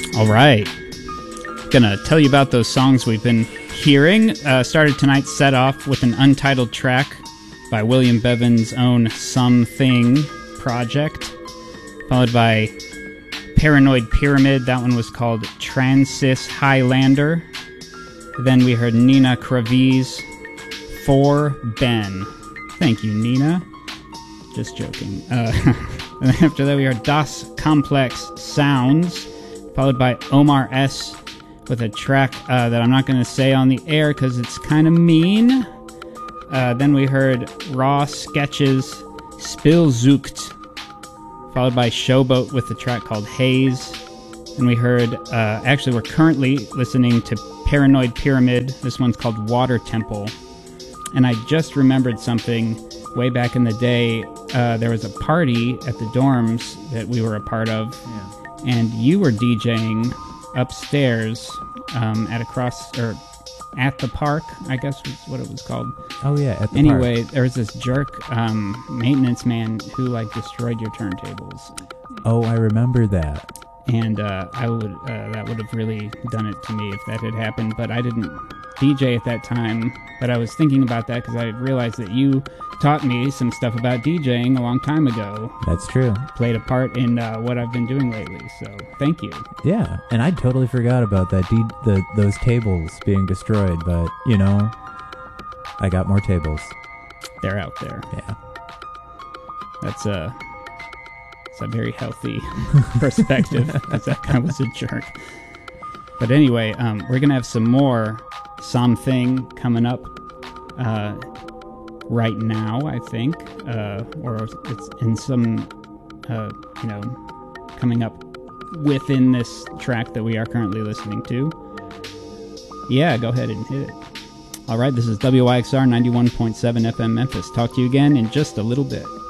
All right. Gonna tell you about those songs we've been hearing. Started tonight's set off with an untitled track by William Bevan's own Something project, followed by Paranoid Pyramid. That one was called Transis Highlander. Then we heard Nina Kraviz, For Ben. Thank you, Nina. Just joking. And after that we heard Das Complex Sounds, followed by Omar S. with a track that I'm not going to say on the air because it's kind of mean. Then we heard Raw Sketches, Spillzucht, followed by Showboat with a track called Haze. And we heard, actually we're currently listening to Paranoid Pyramid. This one's called Water Temple. And I just remembered something way back in the day. There was a party at the dorms that we were a part of. Yeah. And you were DJing upstairs at the park, I guess was what it was called. Oh yeah, at the anyway, park. There was this jerk maintenance man who destroyed your turntables. Oh, I remember that. And that would have really done it to me if that had happened. But I didn't DJ at that time. But I was thinking about that because I realized that you taught me some stuff about DJing a long time ago. That's true. Played a part in what I've been doing lately. So thank you. Yeah, and I totally forgot about that. Those tables being destroyed. But I got more tables. They're out there. Yeah. It's a very healthy perspective, because that guy was a jerk. But anyway, we're going to have some more Something coming up right now, I think. Or it's in some, coming up within this track that we are currently listening to. Yeah, go ahead and hit it. All right, this is WYXR 91.7 FM Memphis. Talk to you again in just a little bit.